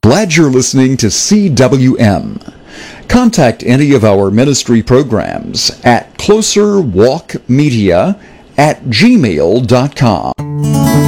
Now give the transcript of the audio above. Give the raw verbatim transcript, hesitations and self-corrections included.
Glad you're listening to C W M. Contact any of our ministry programs at closerwalkmedia at gmail dot com.